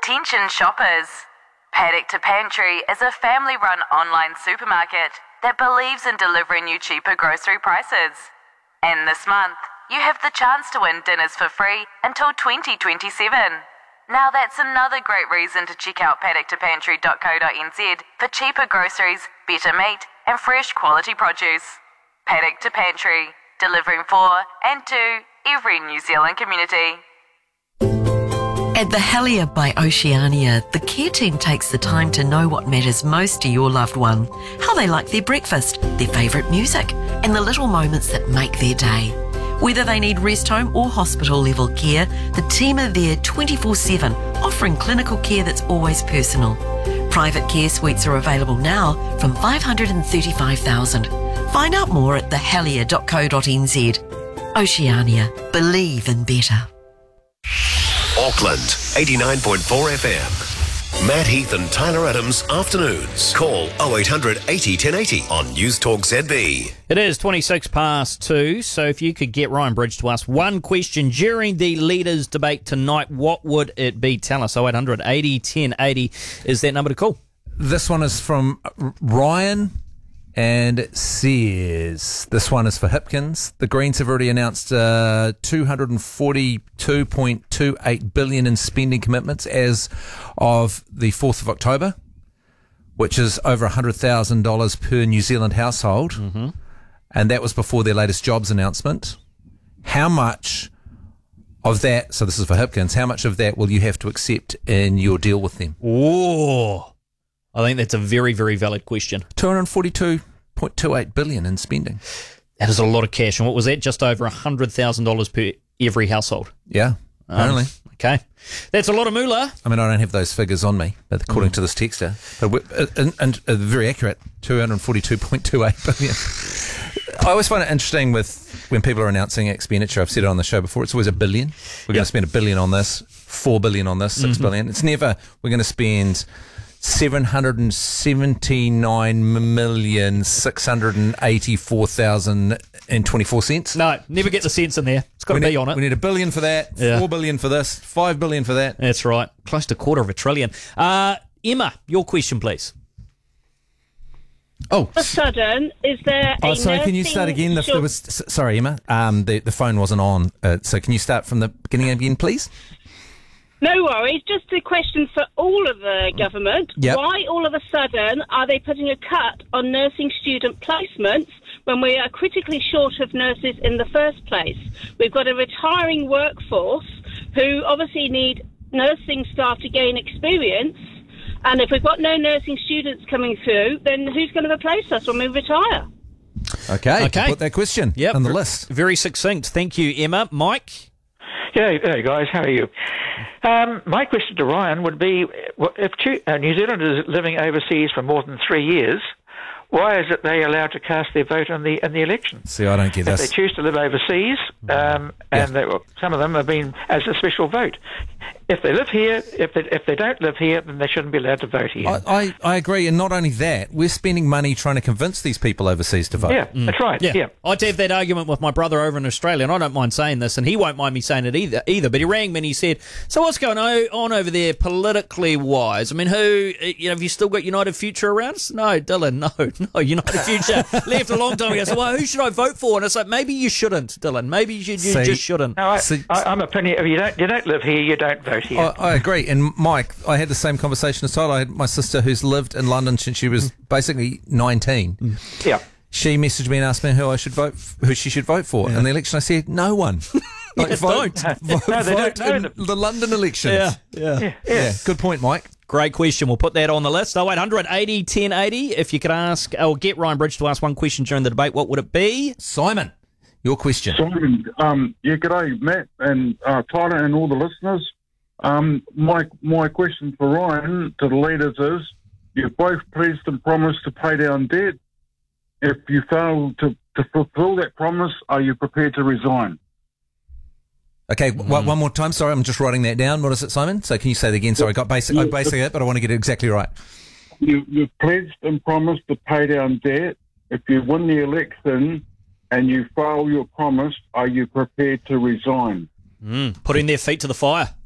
Attention shoppers. Paddock to Pantry is a family-run online supermarket that believes in delivering you cheaper grocery prices. And this month, you have the chance to win dinners for free until 2027. Now that's another great reason to check out paddocktopantry.co.nz for cheaper groceries, better meat and fresh quality produce. Paddock to Pantry, delivering for and to every New Zealand community. At the Helier by Oceania, the care team takes the time to know what matters most to your loved one, how they like their breakfast, their favourite music, and the little moments that make their day. Whether they need rest home or hospital level care, the team are there 24/7, offering clinical care that's always personal. Private care suites are available now from $535,000. Find out more at thehelier.co.nz. Oceania, believe in better. Auckland, 89.4 FM. Matt Heath and Tyler Adams, afternoons. Call 0800 80 1080 on News Talk ZB. It is 26 past 2, so if you could get Ryan Bridge to ask one question during the Leaders' Debate tonight, what would it be? Tell us. 0800 80 1080 is that number to call. This one is from Ryan, and it says, this one is for Hipkins. The Greens have already announced $242.28 billion in spending commitments as of the 4th of October, which is over $100,000 per New Zealand household. Mm-hmm. And that was before their latest jobs announcement. How much of that, so this is for Hipkins, how much of that will you have to accept in your deal with them? Oh, I think that's a very, very valid question. $242.28 billion in spending. That is a lot of cash. And what was that? Just over $100,000 per every household. Yeah, apparently. Okay. That's a lot of moolah. I mean, I don't have those figures on me, but according to this texter, but very accurate, $242.28 billion. I always find it interesting with when people are announcing expenditure. I've said it on the show before. It's always $1 billion. We're going to spend $1 billion on this, $4 billion on this, $6 billion. It's never we're going to spend $779,684,024. No, never get the cents in there. It's got to be on it. We need $1 billion for that, $4 billion for this, $5 billion for that. That's right. Close to $250 billion. Emma, your question, please. Oh, a sudden, is there a sorry, can you start again? Sorry, Emma. The phone wasn't on. So can you start from the beginning again, please? No worries. Just a question for all of the government. Yep. Why all of a sudden are they putting a cut on nursing student placements when we are critically short of nurses in the first place? We've got a retiring workforce who obviously need nursing staff to gain experience. And if we've got no nursing students coming through, then who's going to replace us when we retire? Okay. Put that question on the list. Very succinct. Thank you, Emma. Mike? Yeah, hey guys, how are you? My question to Ryan would be, if New Zealand is living overseas for more than 3 years, why is it they allowed to cast their vote in the election? See, I don't get this. If they choose to live overseas, and some of them have been as a special vote. If they live here, if they don't live here, then they shouldn't be allowed to vote here. I agree, and not only that, we're spending money trying to convince these people overseas to vote. Yeah, that's right. Yeah. I'd have that argument with my brother over in Australia, and I don't mind saying this, and he won't mind me saying it either. But he rang me and he said, "So what's going on over there politically wise? I mean, have you still got United Future around?" No, Dylan, no, United Future left a long time ago. So who should I vote for? And it's like, maybe you shouldn't, Dylan. Maybe you just shouldn't. No, I'm opinion. If you don't live here, you don't vote here. I agree. And Mike, I had the same conversation as Tyler. I had my sister who's lived in London since she was basically 19. Yeah. She messaged me and asked me who she should vote for. In the election, I said, no one. Vote in the London elections. Yeah. Good point, Mike. Great question. We'll put that on the list. 0800 80 1080. If you could ask, or get Ryan Bridge to ask one question during the debate, what would it be? Simon, your question. Simon, g'day, Matt and Tyler and all the listeners. My question for Ryan to the leaders is, you've both pledged and promised to pay down debt. If you fail to fulfil that promise, are you prepared to resign? Okay, one more time. Sorry, I'm just writing that down. What is it, Simon? So can you say that again? Sorry, I got basically it, but I want to get it exactly right. You've pledged and promised to pay down debt. If you win the election and you fail your promise, are you prepared to resign? Putting their feet to the fire.